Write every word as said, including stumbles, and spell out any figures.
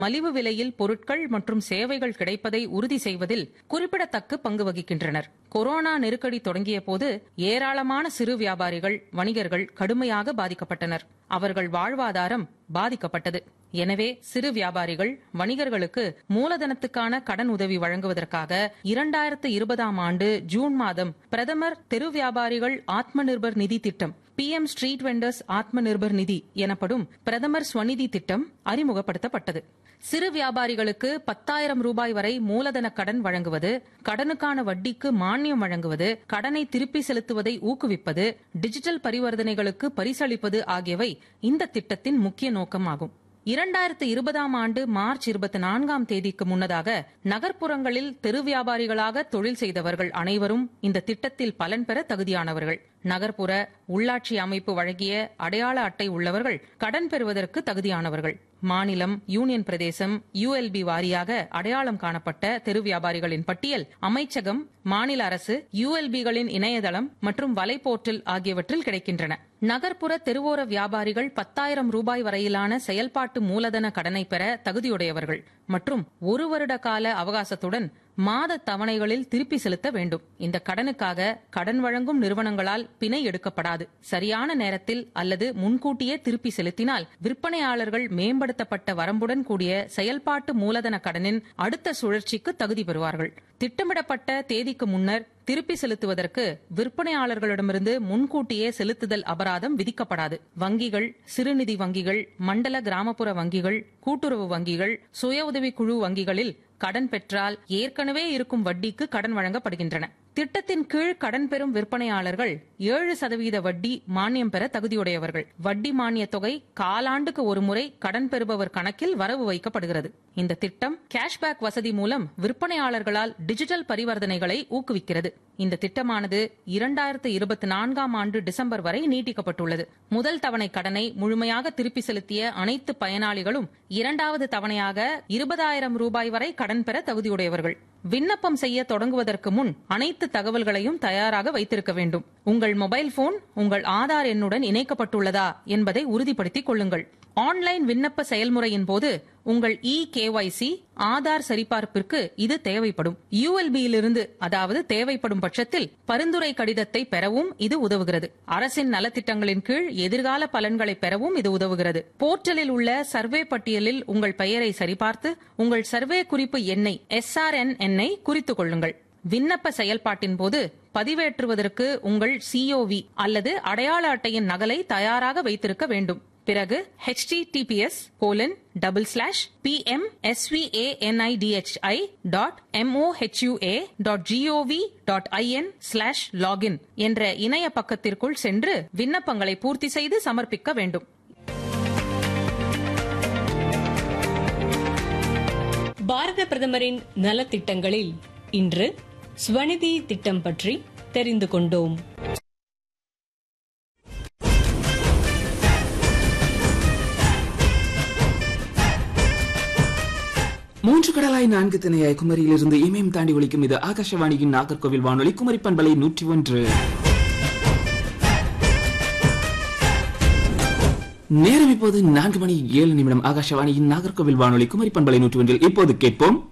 மலிவு விலையில் பொருட்கள் மற்றும் சேவைகள் கிடைப்பதை உறுதி செய்வதில் குறிப்பிடத்தக்க பங்கு வகிக்கின்றனர். கொரோனா நெருக்கடி தொடங்கிய போது ஏராளமான சிறு வியாபாரிகள், வணிகர்கள் கடுமையாக பாதிக்கப்பட்டனர். அவர்கள் வாழ்வாதாரம் பாதிக்கப்பட்டது. எனவே சிறு வியாபாரிகள், வணிகர்களுக்கு மூலதனத்துக்கான கடன் உதவி வழங்குவதற்காக இரண்டாயிரத்து இருபதாம் ஆண்டு ஜூன் மாதம் பிரதமர் தெரு வியாபாரிகள் ஆத்ம நிர்பர் நிதி திட்டம், பி எம் ஸ்ட்ரீட் வெண்டர்ஸ் ஆத்ம நிர்பர் நிதி எனப்படும் பிரதமர் ஸ்வநிதி திட்டம் அறிமுகப்படுத்தப்பட்டது. சிறு வியாபாரிகளுக்கு பத்தாயிரம் ரூபாய் வரை மூலதன கடன் வழங்குவது, கடனுக்கான வட்டிக்கு மானியம் வழங்குவது, கடனை திருப்பி செலுத்துவதை ஊக்குவிப்பது, டிஜிட்டல் பரிவர்த்தனைகளுக்கு பரிசளிப்பது ஆகியவை இந்த திட்டத்தின் முக்கிய நோக்கமாகும். இரண்டாயிரத்து இருபதாம் ஆண்டு மார்ச் இருபத்தி நான்காம் தேதிக்கு முன்னதாக நகர்ப்புறங்களில் தெரு வியாபாரிகளாக தொழில் செய்தவர்கள் அனைவரும் இந்த திட்டத்தில் பலன் பெற தகுதியானவர்கள். நகர்ப்புற உள்ளாட்சி அமைப்பு வழங்கிய அடையாள அட்டை உள்ளவர்கள் கடன் பெறுவதற்கு தகுதியானவர்கள். மாநிலம், யூனியன் பிரதேசம், யூ எல் பி வாரியாக அடையாளம் காணப்பட்ட தெரு வியாபாரிகளின் பட்டியல் அமைச்சகம், மாநில அரசு, யூ எல் பிகளின் இணையதளம் மற்றும் வலைப்போர்ட்டல் ஆகியவற்றில் கிடைக்கின்றன. நகர்ப்புற தெருவோர வியாபாரிகள் பத்தாயிரம் ரூபாய் வரையிலான செயல்பாட்டு மூலதன கடனை பெற தகுதியுடையவர்கள் மற்றும் ஒரு வருட கால அவகாசத்துடன் மாத தவணைகளில் திருப்பி செலுத்த வேண்டும். இந்த கடனுக்காக கடன் வழங்கும் நிறுவனங்களால் பிணை எடுக்கப்படாது. சரியான நேரத்தில் அல்லது முன்கூட்டியே திருப்பி செலுத்தினால் விற்பனையாளர்கள் மேம்படுத்தப்பட்ட வரம்புடன் கூடிய செயல்பாட்டு மூலதன கடனின் அடுத்த சுழற்சிக்கு தகுதி பெறுவார்கள். திட்டமிடப்பட்ட தேதிக்கு முன்னர் திருப்பி செலுத்துவதற்கு விற்பனையாளர்களிடமிருந்து முன்கூட்டியே செலுத்துதல் அபராதம் விதிக்கப்படாது. வங்கிகள், சிறுநிதி வங்கிகள், மண்டல கிராமப்புற வங்கிகள், கூட்டுறவு வங்கிகள், சுய உதவிக்குழு வங்கிகளில் கடன் பெற்றால் ஏற்கனவே இருக்கும் வட்டிக்கு கடன் வழங்கப்படுகின்றன. திட்டத்தின் கீழ் கடன் பெறும் விற்பனையாளர்கள் ஏழு சதவீத வட்டி மானியம் பெற தகுதியுடையவர்கள். வட்டி மானிய தொகை காலாண்டுக்கு ஒரு முறை கடன் பெறுபவர் கணக்கில் வரவு வைக்கப்படுகிறது. இந்த திட்டம் கேஷ்பேக் வசதி மூலம் விற்பனையாளர்களால் டிஜிட்டல் பரிவர்த்தனைகளை ஊக்குவிக்கிறது. இந்த திட்டமானது இரண்டாயிரத்து இருபத்தி நான்காம் ஆண்டு டிசம்பர் வரை நீட்டிக்கப்பட்டுள்ளது. முதல் தவணை கடனை முழுமையாக திருப்பி செலுத்திய அனைத்து பயனாளிகளும் இரண்டாவது தவணையாக இருபதாயிரம் ரூபாய் வரை கடன் பெற தகுதியுடையவர்கள். விண்ணப்பம் செய்ய தொடங்குவதற்கு முன் அனைத்து தகவல்களையும் தயாராக வைத்திருக்க வேண்டும். உங்கள் மொபைல் போன் உங்கள் ஆதார் எண்ணுடன் இணைக்கப்பட்டுள்ளதா என்பதை உறுதிப்படுத்திக் கொள்ளுங்கள். ஆன்லைன் விண்ணப்ப செயல்முறையின் போது உங்கள் E K Y C, Aadhaar சரிபார்ப்பிற்கு இது தேவைப்படும். யூ எல் பியிலிருந்து, அதாவது தேவைப்படும் பட்சத்தில் பரிந்துரை கடிதத்தை பெறவும் இது உதவுகிறது. அரசின் நலத்திட்டங்களின் கீழ் எதிர்கால பலன்களை பெறவும் இது உதவுகிறது. போர்ட்டலில் உள்ள சர்வே பட்டியலில் உங்கள் பெயரை சரிபார்த்து உங்கள் சர்வே குறிப்பு எண்ணை எஸ் ஆர் என் எண்ணை குறித்துக் கொள்ளுங்கள். விண்ணப்ப செயல்பாட்டின் போது பதிவேற்றுவதற்கு உங்கள் சி ஓ வி அல்லது அடையாள அட்டையின் நகலை தயாராக வைத்திருக்க வேண்டும். பிறகு H D D B S colon double slash B M S V A N I D H I dot M O H you A dot G O we dot I N slash login என்ற இணைய பக்கத்திற்குள் சென்று விண்ணப்பங்களை பூர்த்தி செய்து சமர்ப்பிக்க வேண்டும். பாரத பிரதமரின் நலத்திட்டங்களில் இன்று ஸ்வநிதி திட்டம் பற்றி தெரிந்து கொண்டோம். மூன்று கடலாய் நான்கு திணையாய் குமரியிலிருந்து இமயம் தாண்டி ஒலிக்கும் இது ஆகாஷவாணியின் நாகர்கோவில் வானொலி குமரி பண்பலை நூற்றி ஒன்று. நேரம் இப்போது நான்கு மணி ஏழு நிமிடம். ஆகாஷவாணியின் நாகர்கோவில் வானொலி குமரி பண்பலை நூற்றி ஒன்றில் இப்போது கேட்போம்